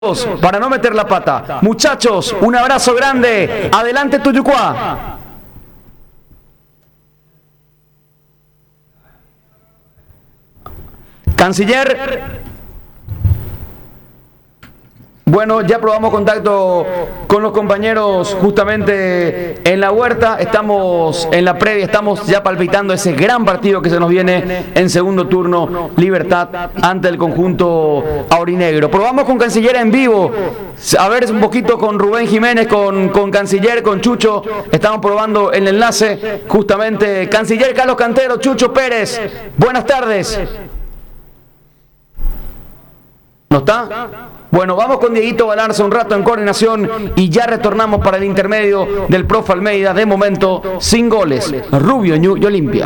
para no meter la pata. Muchachos, un abrazo grande. Adelante Tuyucuá. Canciller. Bueno, ya probamos contacto con los compañeros justamente en la huerta. Estamos en la previa, estamos ya palpitando ese gran partido que se nos viene en segundo turno. Libertad ante el conjunto aurinegro. Probamos con Canciller en vivo. A ver un poquito con Rubén Jiménez, con Canciller, con Chucho. Estamos probando el enlace. Justamente Canciller Carlos Cantero, Chucho Pérez. Buenas tardes. ¿No está? Bueno, vamos con Dieguito Balarza un rato en coordinación y ya retornamos para el intermedio del profe Almeida. De momento, sin goles. Rubio Ñu y Olimpia.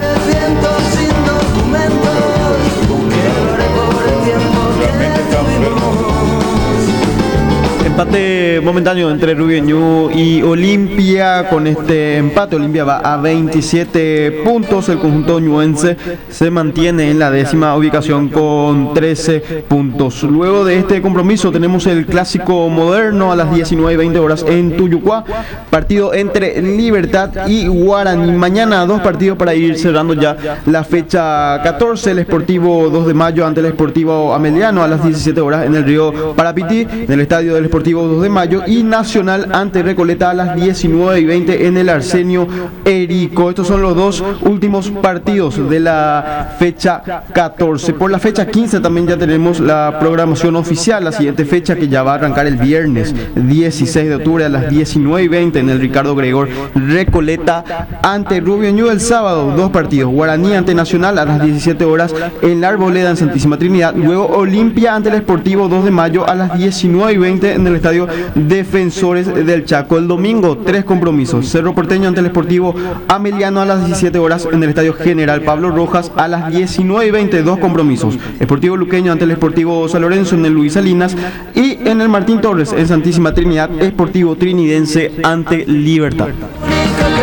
Empate momentáneo entre Rubio Ñu y Olimpia. Con este empate, Olimpia va a 27 puntos. El conjunto ñuense se mantiene en la 10ª ubicación con 13 puntos. Luego de este compromiso tenemos el clásico moderno a las 19:20 horas en Tuyucuá. Partido entre Libertad y Guaraní. Mañana dos partidos para ir cerrando ya la fecha 14. El Sportivo 2 de mayo ante el Sportivo Ameliano a las 17 horas en el Río Parapití, en el estadio del Sportivo 2 de mayo, y Nacional ante Recoleta a las 19:20 en el Arsenio Erico. Estos son los dos últimos partidos de la fecha 14. Por la fecha 15 también ya tenemos la programación oficial. La siguiente fecha, que ya va a arrancar el viernes 16 de octubre a las 19:20 en el Ricardo Gregor. Recoleta ante Rubio Ñu. El sábado dos partidos: Guaraní ante Nacional a las 17 horas en la Arboleda en Santísima Trinidad. Luego Olimpia ante el Sportivo 2 de mayo a las 19:20 en el estadio Defensores del Chaco. El domingo tres compromisos: Cerro Porteño ante el Sportivo Ameliano a las 17 horas en el estadio General Pablo Rojas a las 19:20. Dos compromisos: Sportivo Luqueño ante el Sportivo San Lorenzo en el Luis Salinas, y en el Martín Torres en Santísima Trinidad, Sportivo Trinidense ante Libertad.